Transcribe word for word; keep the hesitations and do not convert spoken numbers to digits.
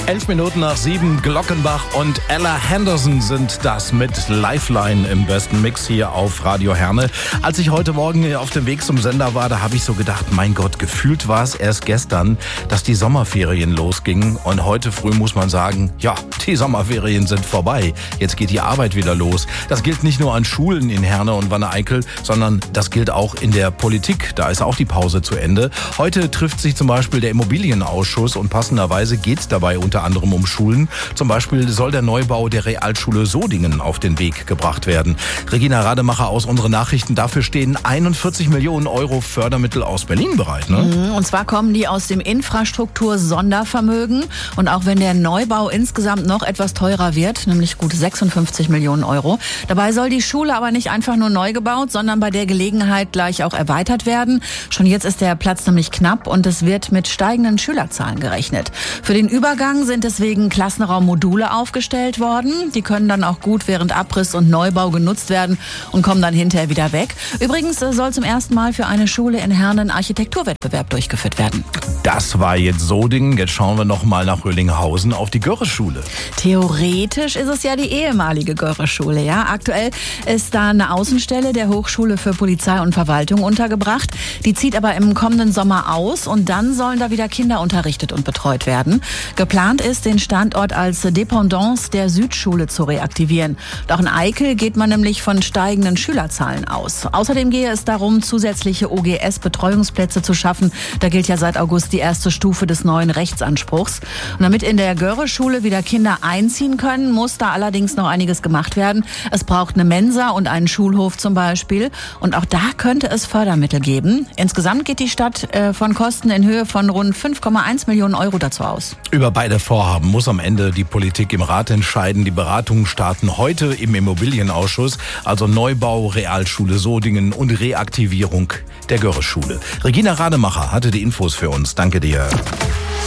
Elf Minuten nach sieben, Glockenbach und Ella Henderson sind das mit Lifeline im besten Mix hier auf Radio Herne. Als ich heute Morgen auf dem Weg zum Sender war, da habe ich so gedacht, mein Gott, gefühlt war es erst gestern, dass die Sommerferien losgingen. Und heute früh muss man sagen, ja, die Sommerferien sind vorbei. Jetzt geht die Arbeit wieder los. Das gilt nicht nur an Schulen in Herne und Wanne-Eickel, sondern das gilt auch in der Politik. Da ist auch die Pause zu Ende. Heute trifft sich zum Beispiel der Immobilienausschuss und passenderweise geht es dabei unter anderem um Schulen. Zum Beispiel soll der Neubau der Realschule Sodingen auf den Weg gebracht werden. Regina Rademacher aus unseren Nachrichten, dafür stehen einundvierzig Millionen Euro Fördermittel aus Berlin bereit, ne? Und zwar kommen die aus dem Infrastruktur-Sondervermögen. Und auch wenn der Neubau insgesamt noch etwas teurer wird, nämlich gut sechsundfünfzig Millionen Euro. Dabei soll die Schule aber nicht einfach nur neu gebaut, sondern bei der Gelegenheit gleich auch erweitert werden. Schon jetzt ist der Platz nämlich knapp und es wird mit steigenden Schülerzahlen gerechnet. Für den Übergang sind deswegen Klassenraummodule aufgestellt worden. Die können dann auch gut während Abriss und Neubau genutzt werden und kommen dann hinterher wieder weg. Übrigens soll zum ersten Mal für eine Schule in Herne ein Architekturwettbewerb durchgeführt werden. Das war jetzt Sodingen. Jetzt schauen wir noch mal nach Röllinghausen auf die Görres-Schule. Theoretisch ist es ja die ehemalige Görres-Schule. Ja? Aktuell ist da eine Außenstelle der Hochschule für Polizei und Verwaltung untergebracht. Die zieht aber im kommenden Sommer aus und dann sollen da wieder Kinder unterrichtet und betreut werden. Geplant ist, den Standort als Dependance der Südschule zu reaktivieren. Doch in Eickel geht man nämlich von steigenden Schülerzahlen aus. Außerdem gehe es darum, zusätzliche O G S-Betreuungsplätze zu schaffen. Da gilt ja seit August die erste Stufe des neuen Rechtsanspruchs. Und damit in der Görres-Schule wieder Kinder einziehen können, muss da allerdings noch einiges gemacht werden. Es braucht eine Mensa und einen Schulhof zum Beispiel. Und auch da könnte es Fördermittel geben. Insgesamt geht die Stadt äh, von Kosten in Höhe von rund fünf Komma eins Millionen Euro dazu aus. Über beide Vorhaben muss am Ende die Politik im Rat entscheiden. Die Beratungen starten heute im Immobilienausschuss, also Neubau, Realschule Sodingen und Reaktivierung der Görres-Schule. Regina Rademacher hatte die Infos für uns. Danke dir.